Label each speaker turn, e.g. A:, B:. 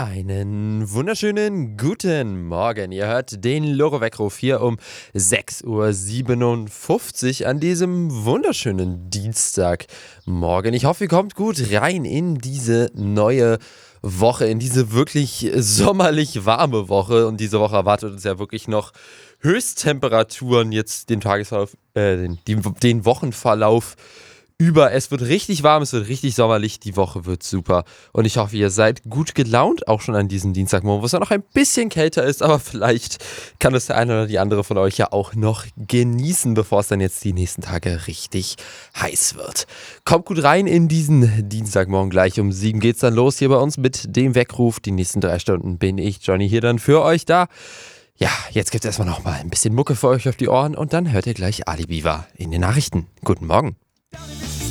A: Einen wunderschönen guten Morgen. Ihr hört den Loro-Weckruf hier um 6:57 Uhr an diesem wunderschönen Dienstagmorgen. Ich hoffe, ihr kommt gut rein in diese neue Woche, in diese wirklich sommerlich warme Woche. Und diese Woche erwartet uns ja wirklich noch Höchsttemperaturen, jetzt den Tagesverlauf, den Wochenverlauf über. Es wird richtig warm, es wird richtig sommerlich, die Woche wird super. Und ich hoffe, ihr seid gut gelaunt, auch schon an diesem Dienstagmorgen, wo es ja noch ein bisschen kälter ist, aber vielleicht kann es der eine oder die andere von euch ja auch noch genießen, bevor es dann jetzt die nächsten Tage richtig heiß wird. Kommt gut rein in diesen Dienstagmorgen. Gleich um 7 geht's dann los hier bei uns mit dem Weckruf. Die nächsten 3 Stunden bin ich, Johnny, hier dann für euch da. Ja, jetzt gibt es erstmal noch mal ein bisschen Mucke für euch auf die Ohren und dann hört ihr gleich Ali Biwa in den Nachrichten. Guten Morgen.